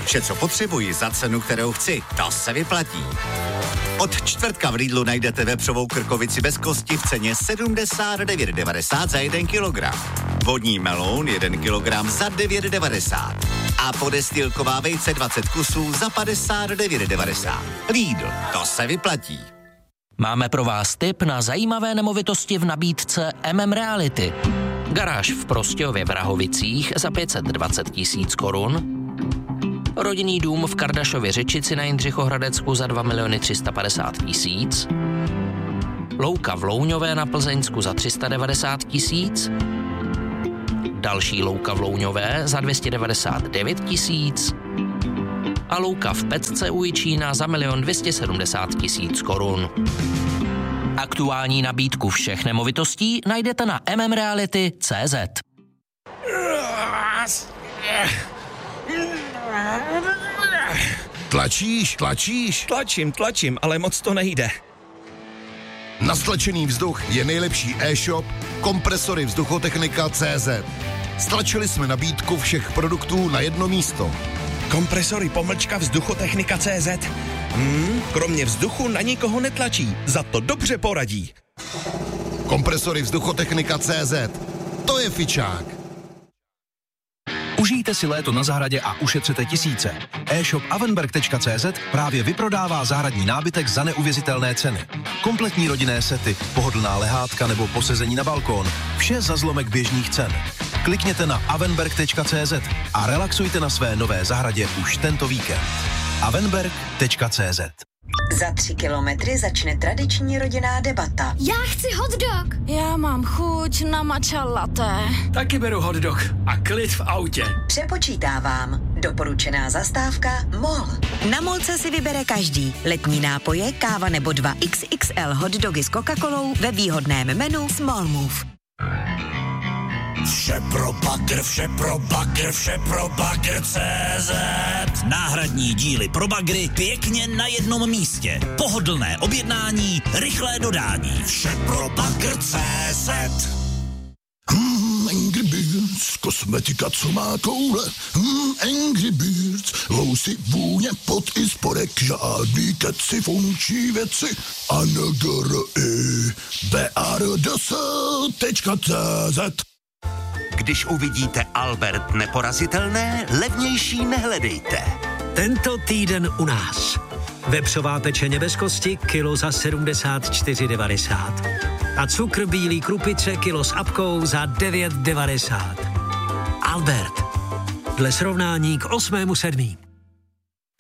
Vše, co potřebuji za cenu, kterou chci, to se vyplatí. Od čtvrtka v Lidlu najdete vepřovou krkovici bez kosti v ceně 79,90 za 1 kilogram. Vodní meloun 1 kilogram za 9,90. A podestýlková vejce 20 kusů za 59,90. Lidl, to se vyplatí. Máme pro vás tip na zajímavé nemovitosti v nabídce Reality. Garáž v Prostějově v Rahovicích za 520 000 korun. Rodinný dům v Kardašově Řečici na Jindřichohradecku za 2 350 000. Louka v Louňové na Plzeňsku za 390 000. Další louka v Louňové za 299 000. A louka v Pecce u Jičína za 1 270 000 korun. Aktuální nabídku všech nemovitostí najdete na mmreality.cz. Tlačíš? Tlačím, ale moc to nejde. Na stlačený vzduch je nejlepší e-shop Kompresory Vzduchotechnika.cz. Stlačili jsme nabídku všech produktů na jedno místo. Kompresory Vzduchotechnika.cz. Kromě vzduchu na nikoho netlačí, za to dobře poradí. Kompresory Vzduchotechnika.cz. To je fičák. Užijte si léto na zahradě a ušetřete tisíce. E-shop avenberg.cz právě vyprodává zahradní nábytek za neuvěřitelné ceny. Kompletní rodinné sety, pohodlná lehátka nebo posezení na balkón. Vše za zlomek běžných cen. Klikněte na avenberg.cz a relaxujte na své nové zahradě už tento víkend. avenberg.cz. Za 3 kilometry začne tradiční rodinná debata. Já chci hot dog. Já mám chuť na matcha latte. Taky beru hot dog a klid v autě. Přepočítávám. Doporučená zastávka MOL. Na MOLce si vybere každý. Letní nápoje, káva nebo 2 XXL hot dogy s Coca-Colou ve výhodném menu Small Move. Vše pro bagr.cz. Náhradní díly pro bagry pěkně na jednom místě. Pohodlné objednání, rychlé dodání. Vše pro bagr.cz. Angry Birds, kosmetika, co má koule. Angry Birds, lousy, vůně, pot i spodek, žádný keci, funkční věci. BARDS.cz. Když uvidíte Albert neporazitelné, levnější nehledejte. Tento týden u nás. Vepřová pečeně bez kosti, kilo za 74,90. A cukr bílý krupice, kilo s apkou za 9,90. Albert. Dle srovnání k 8.7.